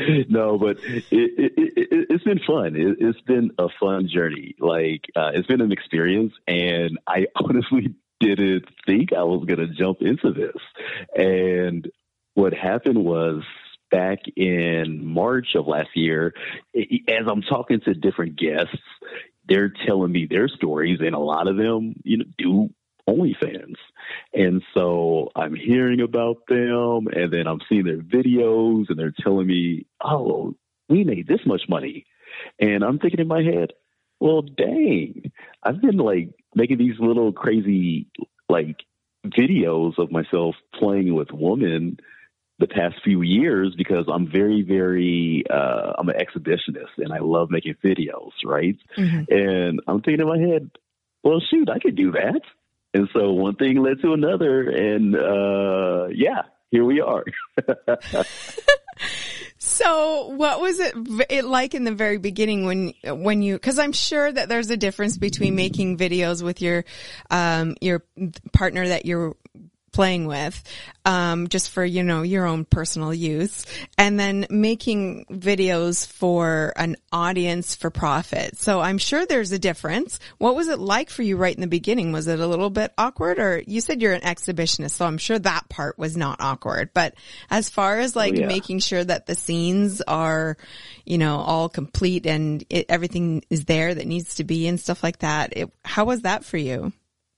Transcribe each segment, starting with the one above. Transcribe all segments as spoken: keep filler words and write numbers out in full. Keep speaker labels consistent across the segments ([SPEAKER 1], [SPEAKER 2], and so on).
[SPEAKER 1] No, but it, it, it, it's been fun. It, it's been a fun journey. Like, uh, it's been an experience, and I honestly didn't think I was going to jump into this. And what happened was back in March of last year, as I'm talking to different guests, they're telling me their stories, and a lot of them, you know, do OnlyFans. And so I'm hearing about them, and then I'm seeing their videos, and they're telling me, oh, we made this much money. And I'm thinking in my head, well, dang, I've been like making these little crazy like videos of myself playing with women the past few years because I'm very, very, uh, I'm an exhibitionist and I love making videos, right? Mm-hmm. And I'm thinking in my head, well, shoot, I could do that. And so one thing led to another, and uh, yeah, here we are.
[SPEAKER 2] So what was it, it like in the very beginning when, when you, cause I'm sure that there's a difference between making videos with your, um, your partner that you're playing with, um, just for, you know, your own personal use, and then making videos for an audience for profit. So I'm sure there's a difference. What was it like for you right in the beginning? Was it a little bit awkward? Or you said you're an exhibitionist, so I'm sure that part was not awkward. But as far as like oh, yeah. making sure that the scenes are, you know, all complete and it, everything is there that needs to be and stuff like that, it, how was that for you?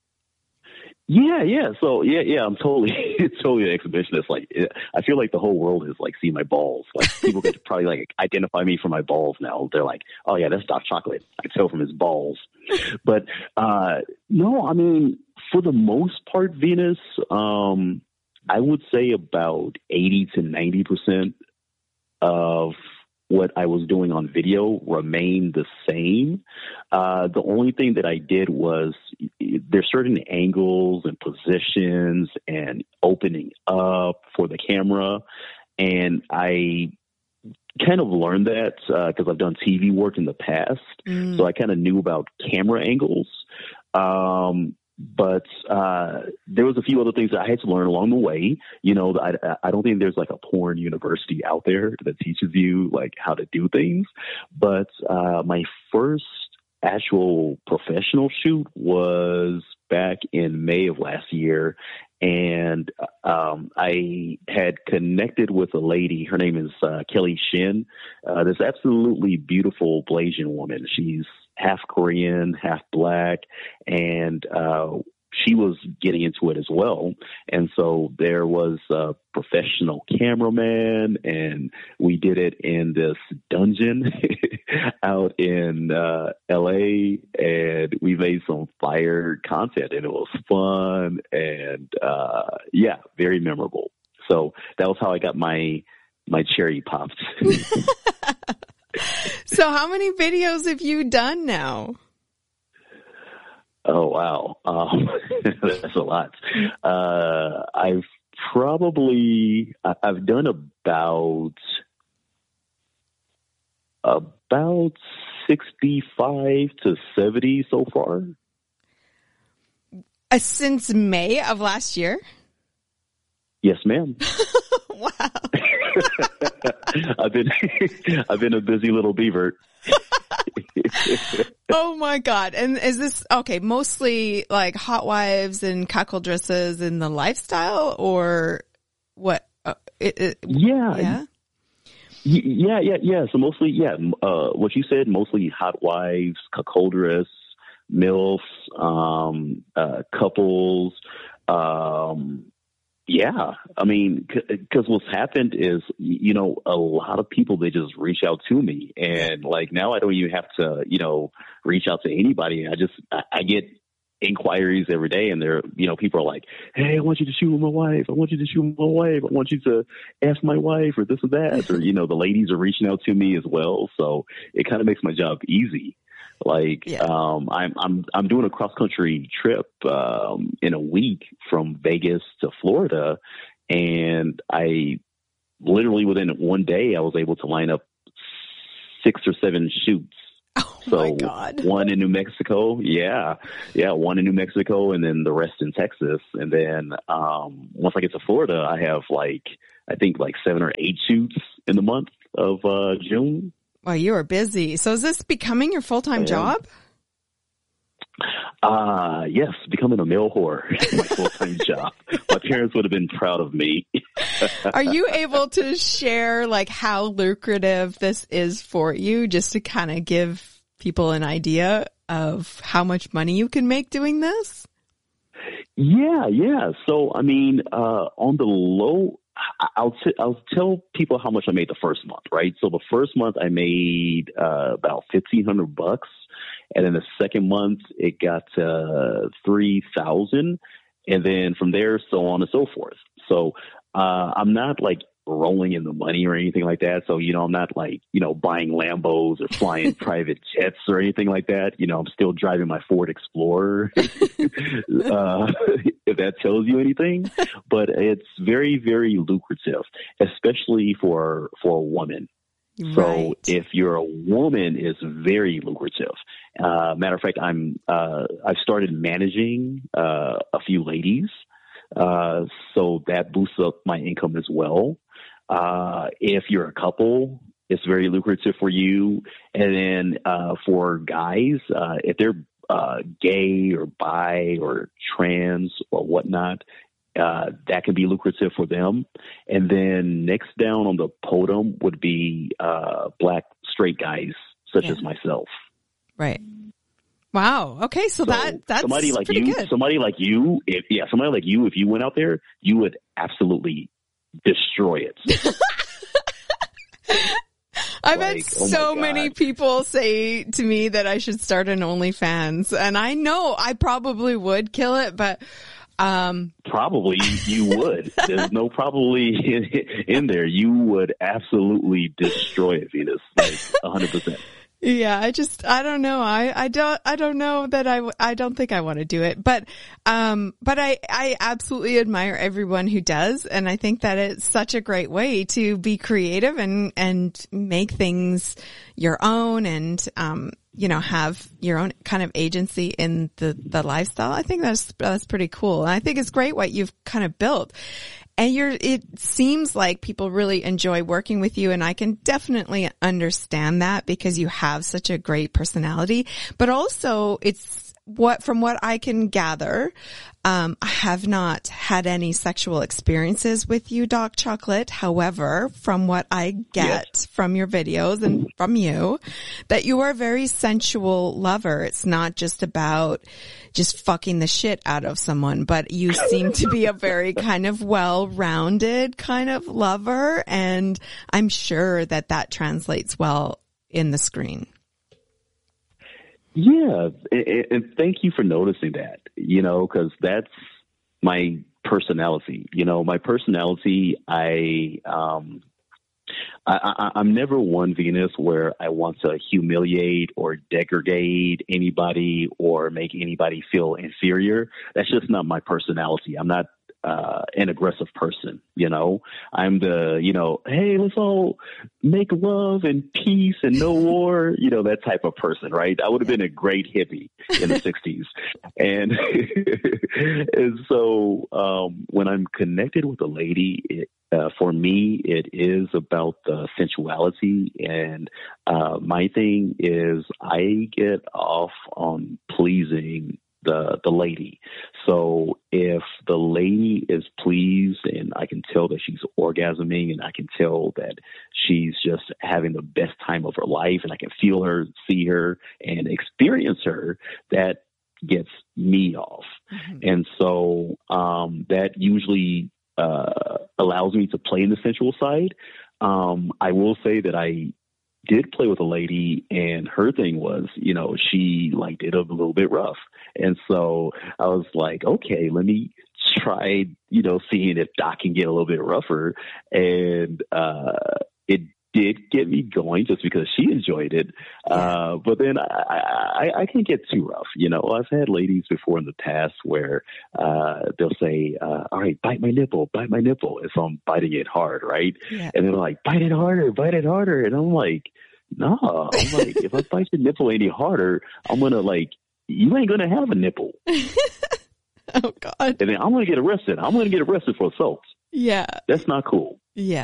[SPEAKER 1] Yeah, yeah. So yeah, yeah. I'm totally, totally an exhibitionist. Like, I feel like the whole world is like seeing my balls. Like, people could probably like identify me from my balls now. They're like, oh yeah, that's Doc Chocolate. I can tell from his balls. But uh, no, I mean, for the most part, Venus, um, I would say about eighty to ninety percent of what I was doing on video remained the same. Uh, the only thing that I did was there's certain angles and positions and opening up for the camera. And I kind of learned that because uh, I've done T V work in the past. Mm. So I kind of knew about camera angles. Um, But uh, there was a few other things that I had to learn along the way. You know, I, I don't think there's like a porn university out there that teaches you like how to do things. But uh, my first actual professional shoot was back in May of last year. And um, I had connected with a lady. Her name is uh, Kelly Shin. Uh, this absolutely beautiful Blasian woman. She's half Korean, half black, and uh, she was getting into it as well. And so there was a professional cameraman, and we did it in this dungeon out in uh, L A, and we made some fire content, and it was fun, and uh, yeah, very memorable. So that was how I got my my cherry popped.
[SPEAKER 2] So how many videos have you done now?
[SPEAKER 1] Oh, wow. Um, that's a lot. Uh, I've probably, I've done about, about sixty-five to seventy so far.
[SPEAKER 2] Uh, since May of last year?
[SPEAKER 1] Yes, ma'am.
[SPEAKER 2] Wow.
[SPEAKER 1] I've been, I've been a busy little beaver.
[SPEAKER 2] Oh my God. And is this, okay, mostly like hot wives and cuckold dresses in the lifestyle, or what? Uh, it, it,
[SPEAKER 1] yeah.
[SPEAKER 2] Yeah.
[SPEAKER 1] Yeah. Yeah. Yeah. So mostly, yeah. Uh, what you said, mostly hot wives, cuckoldress, MILFs, um, uh, couples, um, yeah, I mean, because what's happened is, you know, a lot of people, they just reach out to me, and like now I don't even have to, you know, reach out to anybody. I just, I, I get inquiries every day, and they're, you know, people are like, hey, I want you to shoot with my wife. I want you to shoot with my wife. I want you to ask my wife or this or that. Or, you know, the ladies are reaching out to me as well. So it kind of makes my job easy. Like, yeah. um, I'm, I'm, I'm doing a cross country trip, um, in a week from Vegas to Florida. And I literally within one day, I was able to line up six or seven shoots.
[SPEAKER 2] Oh
[SPEAKER 1] so
[SPEAKER 2] my God.
[SPEAKER 1] One in New Mexico. Yeah. Yeah. One in New Mexico, and then the rest in Texas. And then, um, once I get to Florida, I have like, I think like seven or eight shoots in the month of uh, June.
[SPEAKER 2] Well, you are busy. So is this becoming your full-time job?
[SPEAKER 1] Uh, yes, becoming a male whore is my full-time job. My parents would have been proud of me.
[SPEAKER 2] Are you able to share like how lucrative this is for you, just to kind of give people an idea of how much money you can make doing this?
[SPEAKER 1] Yeah, yeah. So, I mean, uh, on the low, I'll, t- I'll tell people how much I made the first month, right? So the first month I made uh, about fifteen hundred bucks. And then the second month it got uh, three thousand. And then from there, so on and so forth. So uh, I'm not like rolling in the money or anything like that. So, you know, I'm not like, you know, buying Lambos or flying private jets or anything like that. You know, I'm still driving my Ford Explorer, uh, if that tells you anything. But it's very, very lucrative, especially for, for a woman.
[SPEAKER 2] Right.
[SPEAKER 1] So if you're a woman, it's very lucrative. Uh, matter of fact, I'm, uh, I've started managing, uh, a few ladies. Uh, so that boosts up my income as well. Uh, if you're a couple, it's very lucrative for you. And then, uh, for guys, uh, if they're, uh, gay or bi or trans or whatnot, uh, that can be lucrative for them. And then next down on the podium would be, uh, black straight guys such yeah. as myself.
[SPEAKER 2] Right. Wow. Okay. So, so that, that's
[SPEAKER 1] somebody like
[SPEAKER 2] pretty
[SPEAKER 1] you,
[SPEAKER 2] good.
[SPEAKER 1] somebody like you, if, yeah, somebody like you, if you went out there, you would absolutely destroy it.
[SPEAKER 2] I've
[SPEAKER 1] like,
[SPEAKER 2] had so
[SPEAKER 1] oh
[SPEAKER 2] many people say to me that I should start an OnlyFans, and I know I probably would kill it, but um
[SPEAKER 1] probably you would. There's no probably in, in there. You would absolutely destroy it, Venus, like one hundred percent.
[SPEAKER 2] Yeah, I just, I don't know. I, I don't, I don't know that I, I don't think I want to do it, but, um, but I, I absolutely admire everyone who does. And I think that it's such a great way to be creative and, and make things your own and, um, you know, have your own kind of agency in the, the lifestyle. I think that's, that's pretty cool. And I think it's great what you've kind of built. And you're, it seems like people really enjoy working with you, and I can definitely understand that because you have such a great personality. But also, it's what, from what I can gather, um, I have not had any sexual experiences with you, Doc Chocolate. However, from what I get yes. from your videos and from you, that you are a very sensual lover. It's not just about just fucking the shit out of someone, but you seem to be a very kind of well-rounded kind of lover, and I'm sure that that translates well in the screen.
[SPEAKER 1] Yeah, and thank you for noticing that, you know, because that's my personality. You know, my personality, I, um, I, I, I'm never one, Venus, where I want to humiliate or degrade anybody or make anybody feel inferior. That's just not my personality. I'm not uh, an aggressive person, you know. I'm the, you know, hey, let's all make love and peace and no war, you know, that type of person, right? I would have been a great hippie in the sixties. And, and so um, when I'm connected with a lady, it, Uh, for me, it is about the sensuality, and uh, my thing is I get off on pleasing the the lady. So if the lady is pleased and I can tell that she's orgasming and I can tell that she's just having the best time of her life and I can feel her, see her, and experience her, that gets me off. Mm-hmm. And so um, that usually uh, allows me to play in the sensual side. Um, I will say that I did play with a lady, and her thing was, you know, she liked it a little bit rough. And so I was like, okay, let me try, you know, seeing if Doc can get a little bit rougher. And uh, it did get me going just because she enjoyed it. Yeah. Uh, but then I, I, I can't get too rough. You know, I've had ladies before in the past where uh, they'll say, uh, all right, bite my nipple, bite my nipple. And so I'm biting it hard, right? Yeah. And they're like, bite it harder, bite it harder. And I'm like, no, I'm like, if I bite your nipple any harder, I'm going to like, you ain't going to have a nipple.
[SPEAKER 2] Oh, God.
[SPEAKER 1] And then I'm going to get arrested. I'm going to get arrested for assault.
[SPEAKER 2] Yeah.
[SPEAKER 1] That's not cool.
[SPEAKER 2] Yeah.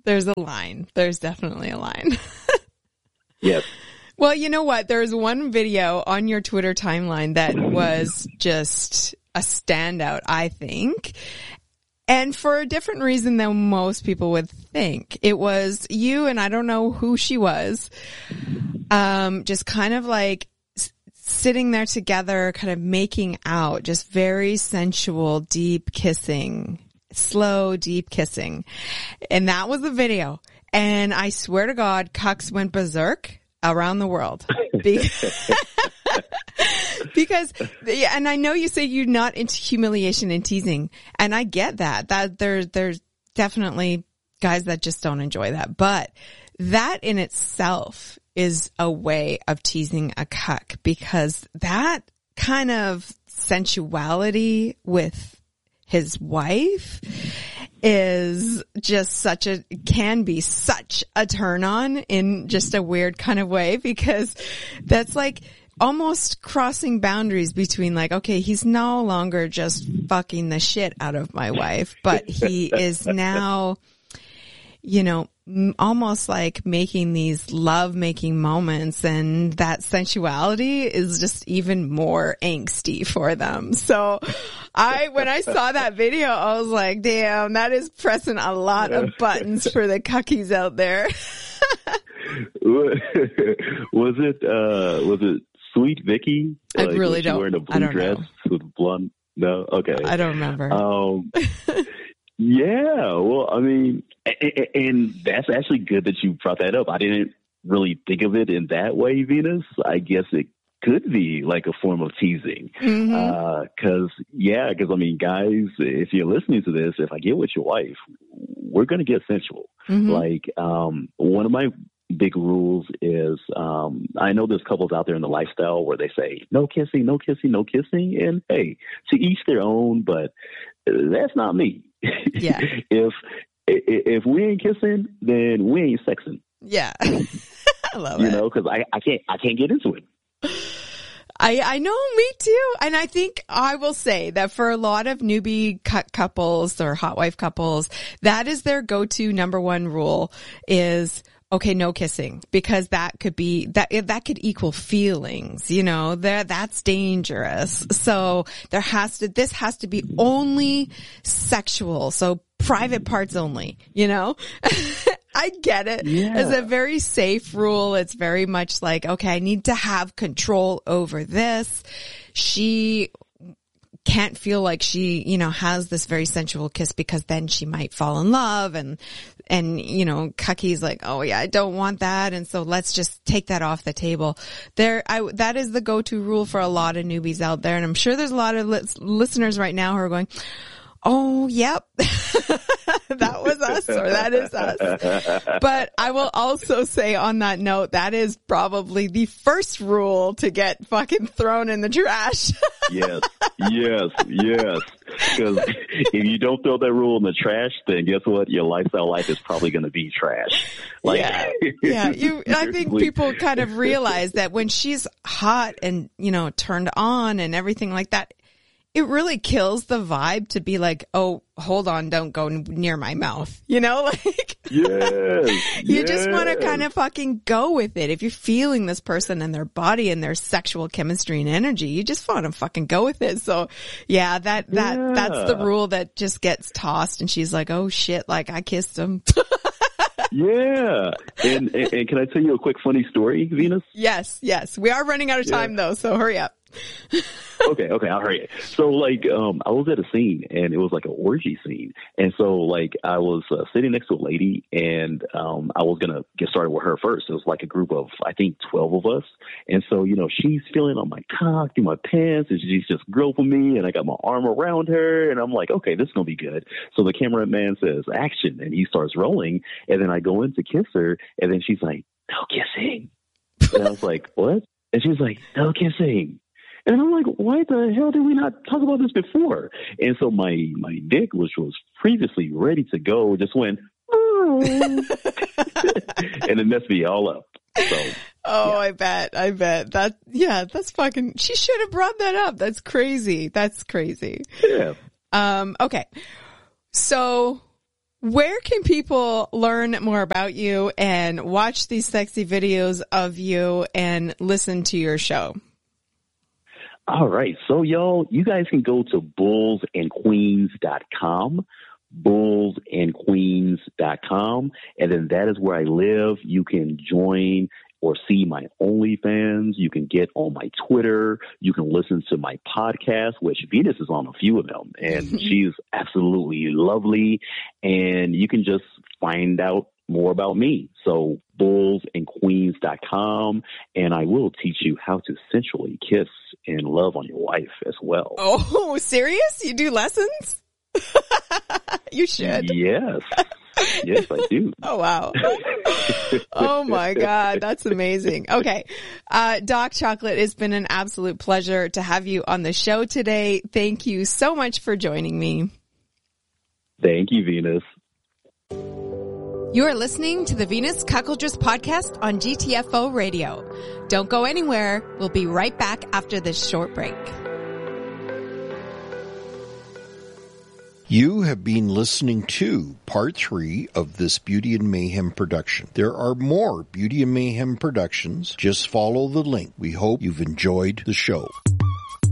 [SPEAKER 2] there's a line. There's definitely a line.
[SPEAKER 1] Yes.
[SPEAKER 2] Well, you know what? There's one video on your Twitter timeline that was just a standout, I think. And for a different reason than most people would think. It was you, and I don't know who she was, um, just kind of like s- sitting there together, kind of making out, just very sensual, deep kissing, slow, deep kissing. And that was the video. And I swear to God, cucks went berserk around the world. Because, because, yeah, and I know you say you're not into humiliation and teasing, and I get that, that there, there's definitely guys that just don't enjoy that, but that in itself is a way of teasing a cuck, because that kind of sensuality with his wife is just such a, can be such a turn on in just a weird kind of way, because that's like almost crossing boundaries between like, okay, he's no longer just fucking the shit out of my wife, but he is now, you know, almost like making these love making moments, and that sensuality is just even more angsty for them. So I, when I saw that video, I was like, damn, that is pressing a lot of buttons for the cuckies out there.
[SPEAKER 1] Was it, uh, was it Sweet Vicky?
[SPEAKER 2] I
[SPEAKER 1] like,
[SPEAKER 2] really
[SPEAKER 1] was she
[SPEAKER 2] don't,
[SPEAKER 1] wearing a blue
[SPEAKER 2] I don't
[SPEAKER 1] dress
[SPEAKER 2] know.
[SPEAKER 1] with blonde? No? Okay.
[SPEAKER 2] I don't remember.
[SPEAKER 1] Um, yeah, well, I mean, and, and that's actually good that you brought that up. I didn't really think of it in that way, Venus. I guess it could be like a form of teasing.
[SPEAKER 2] Mm-hmm.
[SPEAKER 1] Uh, cause yeah, cause I mean, guys, if you're listening to this, if I get with your wife, we're going to get sensual.
[SPEAKER 2] Mm-hmm.
[SPEAKER 1] Like, um, one of my big rules is, um, I know there's couples out there in the lifestyle where they say, no kissing, no kissing, no kissing. And hey, to each their own, but that's not me.
[SPEAKER 2] Yeah.
[SPEAKER 1] if, if we ain't kissing, then we ain't sexing.
[SPEAKER 2] Yeah. I love
[SPEAKER 1] you
[SPEAKER 2] it.
[SPEAKER 1] You know, cause I, I can't, I can't get into it.
[SPEAKER 2] I, I know, me too. And I think I will say that for a lot of newbie cut couples or hot wife couples, that is their go-to number one rule is, okay, no kissing, because that could be, that, that could equal feelings, you know, that, that's dangerous. So there has to, this has to be only sexual. So private parts only, you know? I get it.
[SPEAKER 1] Yeah.
[SPEAKER 2] It's a very safe rule. It's very much like, okay, I need to have control over this. She can't feel like she, you know, has this very sensual kiss, because then she might fall in love, and, and, you know, cucky's like, oh yeah, I don't want that. And so let's just take that off the table. There, I, that is the go-to rule for a lot of newbies out there. And I'm sure there's a lot of li- listeners right now who are going, oh, yep, that was us, or that is us. But I will also say on that note, that is probably the first rule to get fucking thrown in the trash.
[SPEAKER 1] Yes, yes, yes. Because if you don't throw that rule in the trash, then guess what? Your lifestyle life is probably going to be trash. Like,
[SPEAKER 2] yeah, yeah. You, I think people kind of realize that when she's hot and, you know, turned on and everything like that, it really kills the vibe to be like, oh, hold on, don't go near my mouth. You know, like,
[SPEAKER 1] yes,
[SPEAKER 2] you
[SPEAKER 1] yes.
[SPEAKER 2] just want to kind of fucking go with it. If you're feeling this person and their body and their sexual chemistry and energy, you just want to fucking go with it. So yeah, that, that,
[SPEAKER 1] yeah.
[SPEAKER 2] that's the rule that just gets tossed. And she's like, oh shit, like I kissed him.
[SPEAKER 1] Yeah. And, and, and can I tell you a quick funny story, Venus?
[SPEAKER 2] Yes, yes. We are running out of time
[SPEAKER 1] yeah.
[SPEAKER 2] though, so hurry up.
[SPEAKER 1] okay, okay, I'll hurry. So, like, um, I was at a scene, and it was like an orgy scene, and so, like, I was uh, sitting next to a lady, and um, I was gonna get started with her first. It was like a group of, I think, twelve of us, and so, you know, she's feeling on my cock through my pants, and she's just groping me, and I got my arm around her, and I'm like, okay, this is gonna be good. So the cameraman says, action, and he starts rolling, and then I go in to kiss her, and then she's like, no kissing, and I was like, what? And she's like, no kissing. And I'm like, why the hell did we not talk about this before? And so my, my dick, which was previously ready to go, just went, oh. And it messed me all up. So,
[SPEAKER 2] oh,
[SPEAKER 1] yeah.
[SPEAKER 2] I bet. I bet. That, yeah, that's fucking, she should have brought that up. That's crazy. That's crazy.
[SPEAKER 1] Yeah.
[SPEAKER 2] Um, okay. So Where can people learn more about you and watch these sexy videos of you and listen to your show?
[SPEAKER 1] All right. So, y'all, you guys can go to bulls and queens dot com, bulls and queens dot com, and then that is where I live. You can join or see my OnlyFans. You can get on my Twitter. You can listen to my podcast, which Venus is on a few of them, and she's absolutely lovely. And you can just find out more about me. So bulls and queens dot com, and I will teach you how to sensually kiss and love on your wife as well.
[SPEAKER 2] Oh, serious? You do lessons? You should.
[SPEAKER 1] Yes. Yes, I do.
[SPEAKER 2] Oh, wow. Oh, my God. That's amazing. Okay. Uh, Doc Chocolate, it's been an absolute pleasure to have you on the show today. Thank you so much for joining me.
[SPEAKER 1] Thank you, Venus.
[SPEAKER 2] You are listening to the Venus Cuckoldress podcast on G T F O Radio. Don't go anywhere. We'll be right back after this short break.
[SPEAKER 3] You have been listening to part three of this Beauty and Mayhem production. There are more Beauty and Mayhem productions. Just follow the link. We hope you've enjoyed the show.